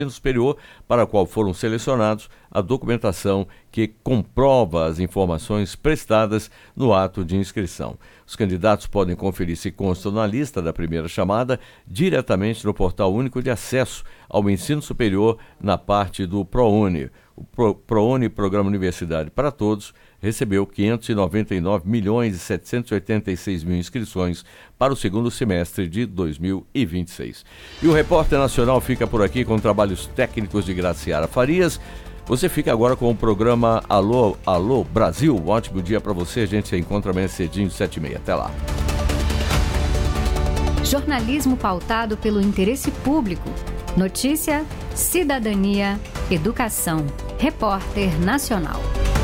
superior, para a qual foram selecionados a documentação que comprova as informações prestadas no ato de inscrição. Os candidatos podem conferir se constam na lista da primeira chamada diretamente no Portal Único de Acesso ao Ensino Superior na parte do ProUni. O ProUni, Programa Universidade para Todos, recebeu 599.786.000 inscrições para o segundo semestre de 2026. E o Repórter Nacional fica por aqui com trabalhos técnicos de Graciara Farias. Você fica agora com o programa Alô, Alô Brasil. Um ótimo dia para você. A gente se encontra amanhã cedinho, 7h30. Até lá. Jornalismo pautado pelo interesse público. Notícia, cidadania, educação. Repórter Nacional.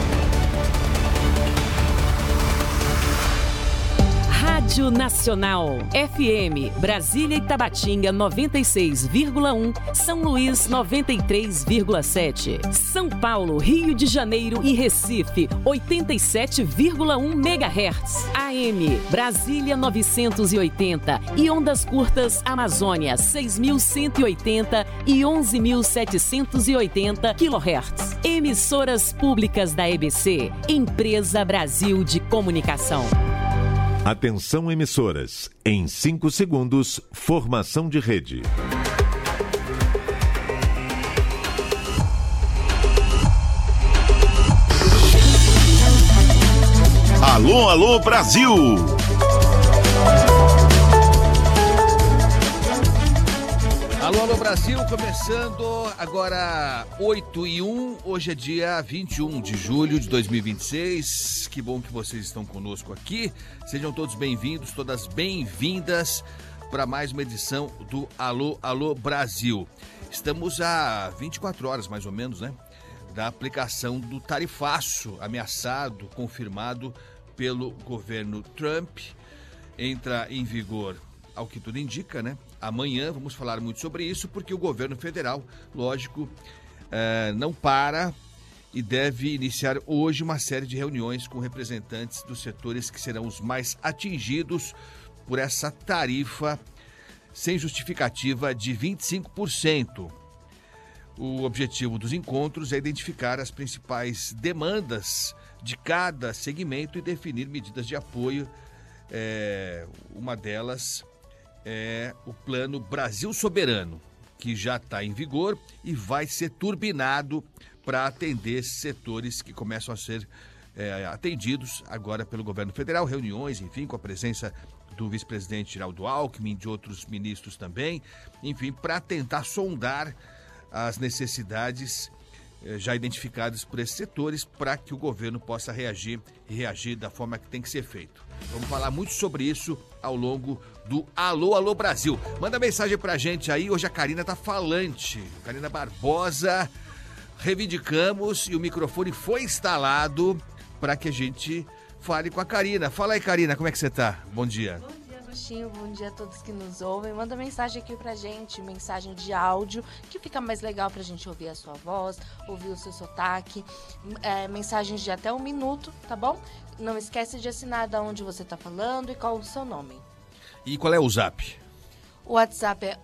Rádio Nacional, FM, Brasília e Tabatinga 96,1, São Luís 93,7, São Paulo, Rio de Janeiro e Recife 87,1 MHz, AM, Brasília 980 e ondas curtas Amazônia 6.180 e 11.780 kHz. Emissoras públicas da EBC, Empresa Brasil de Comunicação. Atenção emissoras, em 5 segundos, formação de rede. Alô, alô Brasil! Alô, alô Brasil, começando agora 8h01, hoje é dia 21 de julho de 2026, que bom que vocês estão conosco aqui, sejam todos bem-vindos, todas bem-vindas para mais uma edição do Alô, alô Brasil. Estamos a 24 horas mais ou menos, né, da aplicação do tarifaço ameaçado, confirmado pelo governo Trump, entra em vigor, ao que tudo indica, né? Amanhã vamos falar muito sobre isso, porque o governo federal, lógico, não para e deve iniciar hoje uma série de reuniões com representantes dos setores que serão os mais atingidos por essa tarifa sem justificativa de 25%. O objetivo dos encontros é identificar as principais demandas de cada segmento e definir medidas de apoio. Uma delas é o Plano Brasil Soberano, que já está em vigor e vai ser turbinado para atender esses setores que começam a ser atendidos agora pelo governo federal, reuniões, enfim, com a presença do vice-presidente Geraldo Alckmin, de outros ministros também, enfim, para tentar sondar as necessidades já identificadas por esses setores para que o governo possa reagir da forma que tem que ser feito. Vamos falar muito sobre isso ao longo do Alô, Alô Brasil. Manda mensagem pra gente aí, hoje a Karina tá falante, Karina Barbosa, reivindicamos e o microfone foi instalado para que a gente fale com a Karina. Fala aí, Karina, como é que você tá? Bom dia. Bom dia a todos que nos ouvem. Manda mensagem aqui pra gente, mensagem de áudio, que fica mais legal pra gente ouvir a sua voz, ouvir o seu sotaque. Mensagens de até 1 minuto, tá bom? Não esquece de assinar de onde você tá falando e qual o seu nome. E qual é o zap? O WhatsApp é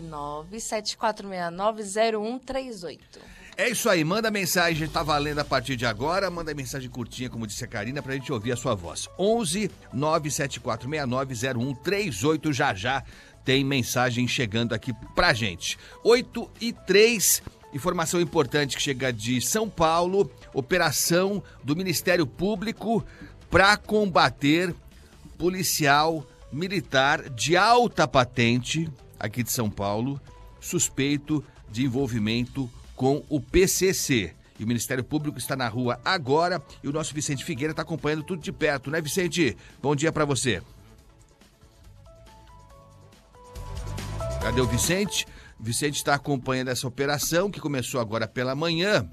11974690138. É isso aí, manda mensagem, tá valendo a partir de agora, manda mensagem curtinha, como disse a Karina, pra gente ouvir a sua voz. 11974690138, já tem mensagem chegando aqui pra gente. 8h03, informação importante que chega de São Paulo, operação do Ministério Público para combater policial militar de alta patente aqui de São Paulo, suspeito de envolvimento com o PCC. E o Ministério Público está na rua agora e o nosso Vicente Figueira está acompanhando tudo de perto, né, Vicente? Bom dia para você. Cadê o Vicente? O Vicente está acompanhando essa operação que começou agora pela manhã.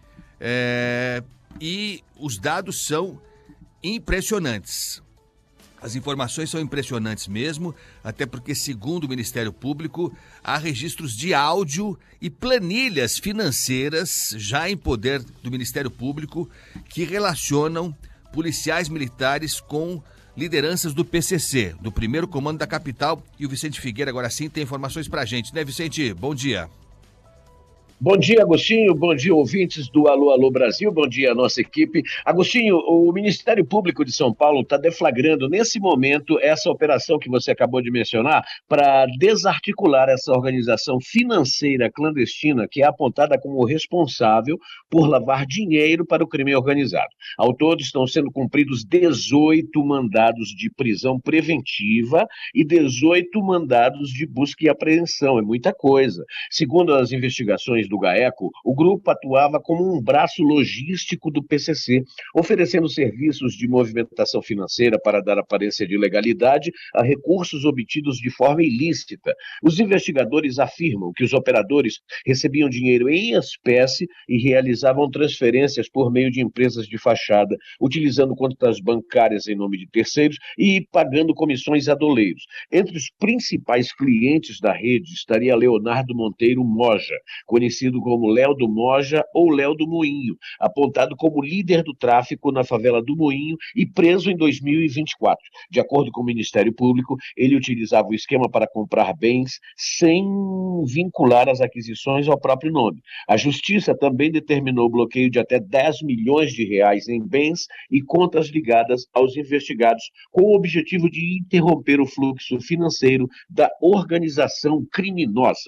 E os dados são impressionantes. As informações são impressionantes mesmo, até porque, segundo o Ministério Público, há registros de áudio e planilhas financeiras já em poder do Ministério Público que relacionam policiais militares com lideranças do PCC, do primeiro comando da capital. E o Vicente Figueira agora sim tem informações pra gente, né, Vicente? Bom dia. Bom dia, Agostinho. Bom dia, ouvintes do Alô, Alô Brasil. Bom dia, nossa equipe. Agostinho, o Ministério Público de São Paulo está deflagrando, nesse momento, essa operação que você acabou de mencionar para desarticular essa organização financeira clandestina que é apontada como responsável por lavar dinheiro para o crime organizado. Ao todo, estão sendo cumpridos 18 mandados de prisão preventiva e 18 mandados de busca e apreensão. É muita coisa. Segundo as investigações do GAECO, o grupo atuava como um braço logístico do PCC, oferecendo serviços de movimentação financeira para dar aparência de legalidade a recursos obtidos de forma ilícita. Os investigadores afirmam que os operadores recebiam dinheiro em espécie e realizavam transferências por meio de empresas de fachada, utilizando contas bancárias em nome de terceiros e pagando comissões a doleiros. Entre os principais clientes da rede estaria Leonardo Monteiro Moja, conhecido como Léo do Moja ou Léo do Moinho, apontado como líder do tráfico na favela do Moinho e preso em 2024. De acordo com o Ministério Público, ele utilizava o esquema para comprar bens sem vincular as aquisições ao próprio nome. A Justiça também determinou o bloqueio de até 10 milhões de reais em bens e contas ligadas aos investigados, com o objetivo de interromper o fluxo financeiro da organização criminosa.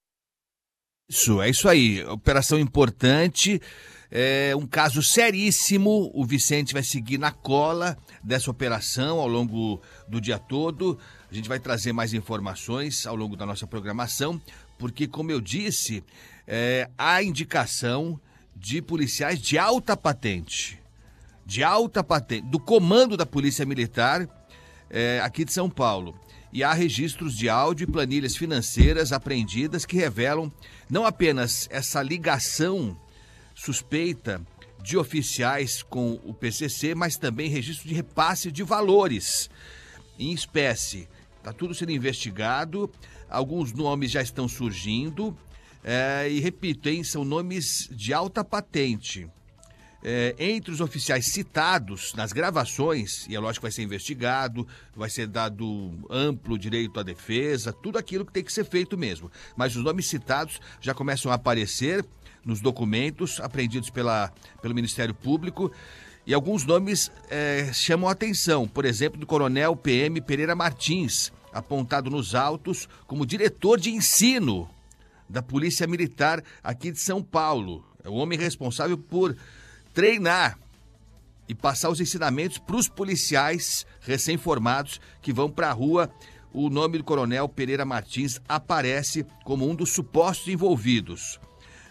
É isso aí. Operação importante, um caso seríssimo. O Vicente vai seguir na cola dessa operação ao longo do dia todo. A gente vai trazer mais informações ao longo da nossa programação, porque, como eu disse, há indicação de policiais de alta patente, do comando da Polícia Militar aqui de São Paulo. E há registros de áudio e planilhas financeiras apreendidas que revelam não apenas essa ligação suspeita de oficiais com o PCC, mas também registro de repasse de valores em espécie. Está tudo sendo investigado, alguns nomes já estão surgindo e, repito, são nomes de alta patente. Entre os oficiais citados nas gravações, e é lógico que vai ser investigado, vai ser dado amplo direito à defesa, tudo aquilo que tem que ser feito mesmo. Mas os nomes citados já começam a aparecer nos documentos apreendidos pelo Ministério Público, e alguns nomes chamam a atenção. Por exemplo, do coronel PM Pereira Martins, apontado nos autos como diretor de ensino da Polícia Militar aqui de São Paulo. É o homem responsável por treinar e passar os ensinamentos para os policiais recém-formados que vão para a rua. O nome do coronel Pereira Martins aparece como um dos supostos envolvidos.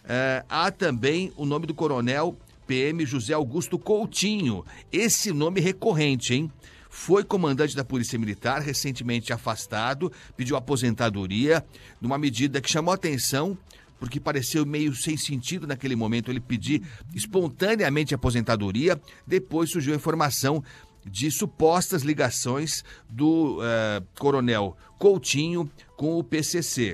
Há também o nome do coronel PM José Augusto Coutinho. Esse nome recorrente, hein? Foi comandante da Polícia Militar, recentemente afastado, pediu aposentadoria, numa medida que chamou atenção, porque pareceu meio sem sentido naquele momento ele pedir espontaneamente aposentadoria. Depois surgiu a informação de supostas ligações do coronel Coutinho com o PCC.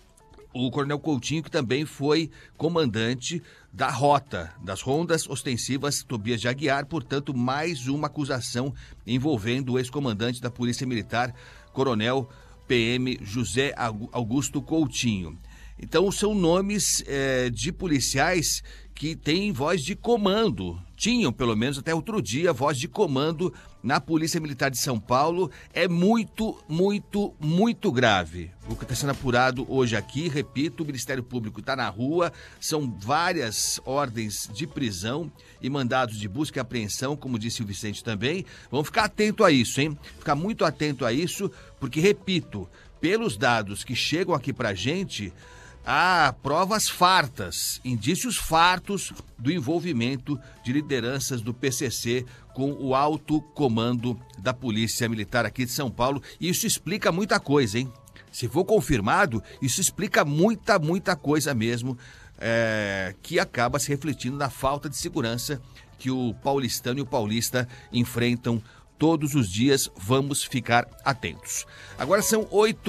O coronel Coutinho, que também foi comandante da rota, das rondas ostensivas Tobias de Aguiar, portanto, mais uma acusação envolvendo o ex-comandante da Polícia Militar, coronel PM José Augusto Coutinho. Então, são nomes de policiais que têm voz de comando, tinham, pelo menos até outro dia, voz de comando na Polícia Militar de São Paulo. É muito, muito, muito grave o que está sendo apurado hoje aqui. Repito, o Ministério Público está na rua, são várias ordens de prisão e mandados de busca e apreensão, como disse o Vicente também. Vamos ficar atento a isso, hein? Ficar muito atento a isso, porque, repito, pelos dados que chegam aqui pra gente, há provas fartas, indícios fartos do envolvimento de lideranças do PCC com o alto comando da Polícia Militar aqui de São Paulo. E isso explica muita coisa, hein? Se for confirmado, isso explica muita coisa mesmo, que acaba se refletindo na falta de segurança que o paulistano e o paulista enfrentam todos os dias. Vamos ficar atentos. Agora são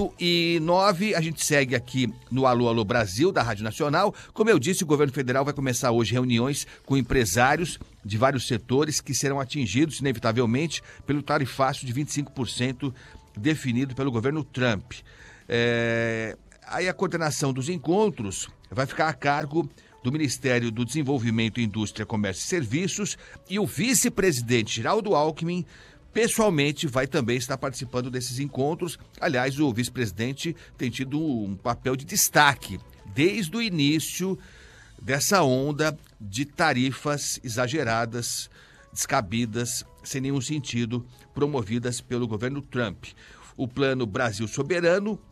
8h09, a gente segue aqui no Alô, Alô Brasil, da Rádio Nacional. Como eu disse, o governo federal vai começar hoje reuniões com empresários de vários setores que serão atingidos, inevitavelmente, pelo tarifácio de 25% definido pelo governo Trump. Aí a coordenação dos encontros vai ficar a cargo do Ministério do Desenvolvimento, Indústria, Comércio e Serviços, e o vice-presidente Geraldo Alckmin pessoalmente vai também estar participando desses encontros. Aliás, o vice-presidente tem tido um papel de destaque desde o início dessa onda de tarifas exageradas, descabidas, sem nenhum sentido, promovidas pelo governo Trump. O Plano Brasil Soberano